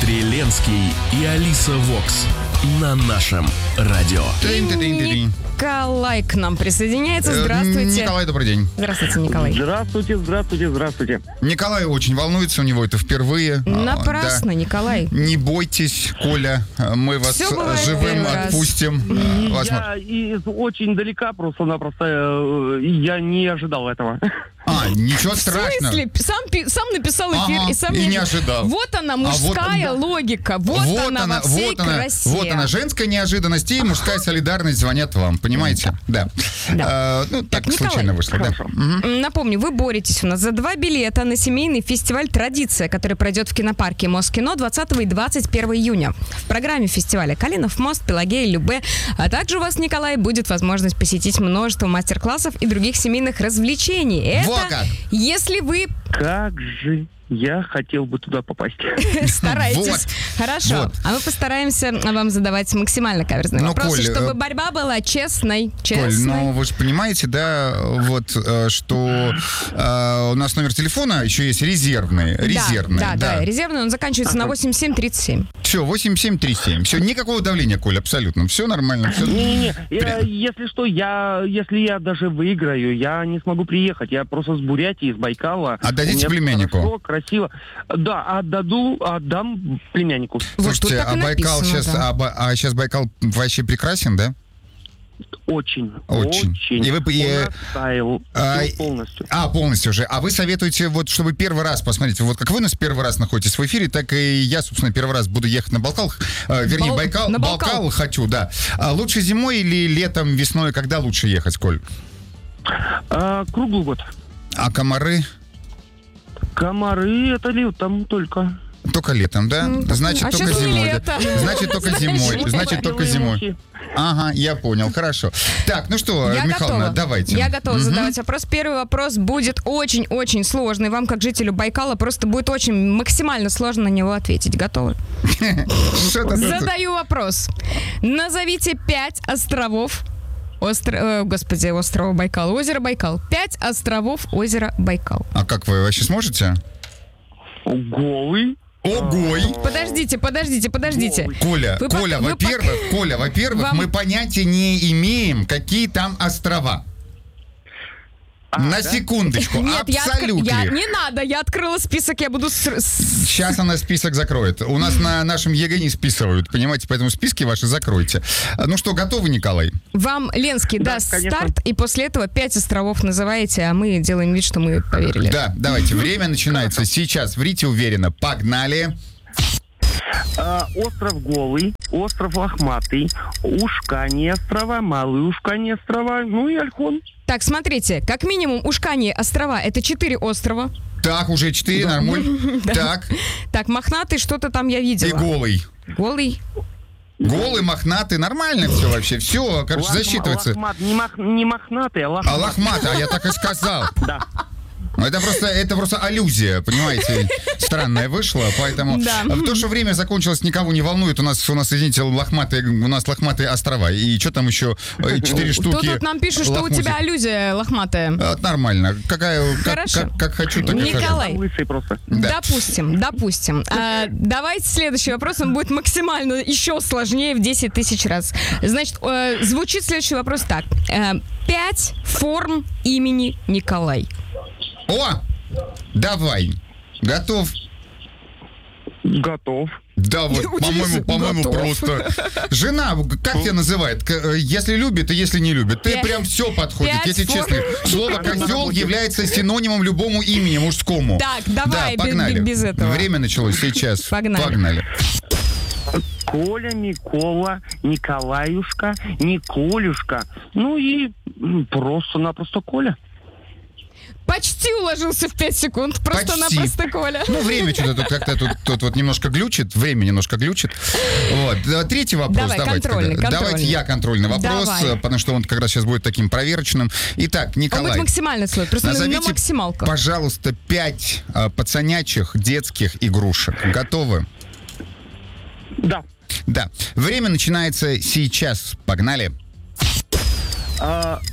Дмитрий Ленский и Алиса Вокс на нашем радио. Николай к нам присоединяется. Здравствуйте. Николай, добрый день. Здравствуйте, Николай. Здравствуйте. Николай очень волнуется, у него это впервые. Напрасно, Да. Николай. Не бойтесь, Коля, мы вас живым отпустим. Я очень далека просто-напросто, я не ожидал этого. Ничего В страшного. смысле? Сам написал эфир и сам не ожидал. Вот она, мужская логика. Вот она во всей красе. Вот она, женская неожиданность и мужская солидарность звонят вам, понимаете? Да. Так Николай, случайно вышло. Да. Напомню, вы боретесь у нас за 2 билета на семейный фестиваль «Традиция», который пройдет в кинопарке Москино 20 и 21 июня. В программе фестиваля Калинов мост, Пелагея, Любе. А также у вас, Николай, будет возможность посетить множество мастер-классов и других семейных развлечений. Это если вы... Как же я хотел бы туда попасть. Старайтесь. Хорошо. А мы постараемся вам задавать максимально каверзные вопросы, чтобы борьба была честной. Коль, вы же понимаете, да, что у нас номер телефона еще есть резервный. Да, резервный, он заканчивается на 8737. Все, 8737. Все, никакого давления, Коль, абсолютно. Все нормально. Не-не-не, если что, если я даже выиграю, я не смогу приехать. Я просто с Бурятии, из Байкала. Отдадите племяннику? Красиво. Да, отдам племяннику. Слушайте, а Байкал сейчас Байкал вообще прекрасен, да? Очень. И вы полностью. Полностью уже. А вы советуете, чтобы первый раз посмотреть, как вы нас первый раз находитесь в эфире, так и я, собственно, первый раз буду ехать на Байкал. Байкал хочу, да. Лучше зимой или летом, весной, когда лучше ехать, Коль? Круглый год. А комары? Комары, это летом только. Только летом, да? Значит, только зимой. Значит, только зимой. Значит, только зимой. Ага, я понял, хорошо. Так, Михайловна, давайте. Я готова задавать вопрос. Первый вопрос будет очень-очень сложный. Вам, как жителю Байкала, просто будет максимально сложно на него ответить. Готовы? Задаю вопрос. Назовите 5 островов острова Байкал. Озеро Байкал. 5 островов озера Байкал. А как вы вообще сможете? Голый. Огой. Подождите. Коля, во-первых, мы понятия не имеем, какие там острова. На секундочку, абсолютно. Не надо, я открыла список, я буду... Сейчас она список закроет. У нас на нашем ЕГЭ не списывают, понимаете, поэтому списки ваши закройте. Ну что, готовы, Николай? Вам Ленский даст старт, и после этого 5 островов называете, а мы делаем вид, что мы поверили. Да, давайте, время начинается сейчас. Врите уверенно. Погнали. Остров Голый, остров Лохматый, Ушканье острова, Малые Ушканье острова, и Ольхон. Так, смотрите, как минимум Ушканье острова — это 4 острова. Так, уже 4, нормально. Так, Мохнатый, что-то там я видела. И Голый. Голый, мохнатый, нормально все вообще. Все, засчитывается. Не мохнатый, а лохматый. А лохматый, я так и сказал. Да. Это просто аллюзия, понимаете, странная вышла, поэтому то, что время закончилось, никого не волнует. У нас, извините, лохматые острова. И что там еще? 4 штуки. Тут нам пишут, что у тебя аллюзия лохматая. Нормально. Хорошо. Как хочу, так и хочу. Николай, допустим. Давайте следующий вопрос, он будет максимально еще сложнее в 10 тысяч раз. Значит, звучит следующий вопрос так. 5 форм имени Николай. О! Давай. Готов? Готов. Да, по-моему, просто. Жена, как тебя называет? Если любит и если не любит. Ты прям все подходит, если честно. Слово «козел» является синонимом любому имени мужскому. Так, давай, погнали. без этого. Время началось сейчас. Погнали. Коля, Микола, Николаюшка, Николюшка. И просто-напросто Коля. Почти уложился в 5 секунд. Просто-напросто Коля. Время что-то тут немножко глючит. Время немножко глючит. Третий вопрос. Контрольный. Давайте я контрольный вопрос, потому что он как раз сейчас будет таким проверочным. Итак, Николай. Он будет максимально сложный. Просто на максималках. Пожалуйста, 5 пацанячих детских игрушек. Готовы? Да. Время начинается сейчас. Погнали.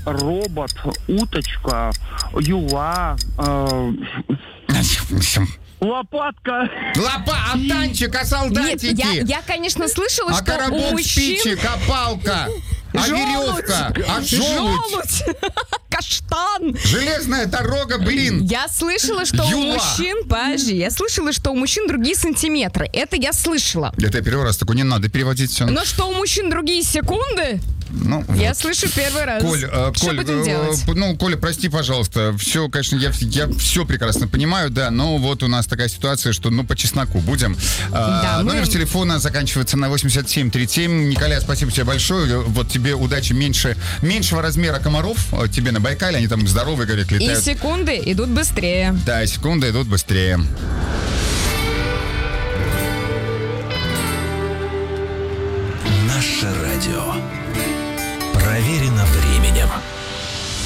Робот, уточка, юла. Лопатка. А танчик, а солдатики? Нет, я, конечно, слышала, что коробок у мужчин... спичек, а палка, а веревка, а желудь. Каштан. Железная дорога, блин. Я слышала, что у мужчин... Подожди, я слышала, что у мужчин другие сантиметры. Это я слышала. Это я первый раз, такой не надо переводить все. Но что у мужчин другие секунды? Ну, я вот. слышу первый раз. Что будем делать? Коля, прости, пожалуйста. Все, конечно, я все прекрасно понимаю, да, но вот у нас такая ситуация, что, по чесноку будем. Номер телефона заканчивается на 8737. Николя, спасибо тебе большое. Вот тебе удачи меньшего размера комаров. Тебе на Байкале, они там здоровые, говорят, летают. И секунды идут быстрее. Да, секунды идут быстрее. Наше радио.